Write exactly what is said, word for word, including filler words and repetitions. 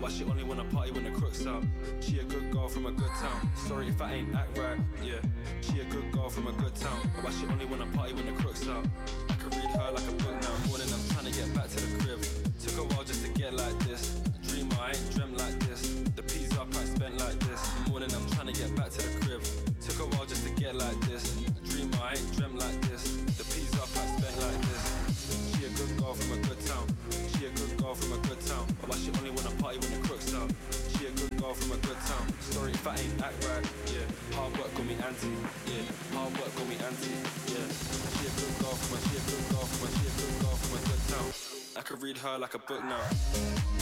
but she only wanna party when the crook's out. She a good girl from a good town. Sorry if I ain't act right, yeah. She a good girl from a good town, but she only wanna party when the crook's out. I can read her like a book now. Morning I'm trying to get back to the crib. Took a while just to get like this. Dreamer, I ain't dreamt like this. The peas up, I spent like this. Morning I'm trying to get back to the crib. Took a while just to get like this. Dreamer, I ain't dreamt like this. The peas up, I spent like this. She a good girl from a good town. She a good girl from a good town, but she only wanna party when the crook's out. She a good girl from a good town. Sorry if I ain't act right, yeah. Hard work got me anti, yeah. Hard work got me anti, yeah. She a good girl from a, she a good girl from a, she a good girl from a good town. I could read her like a book now.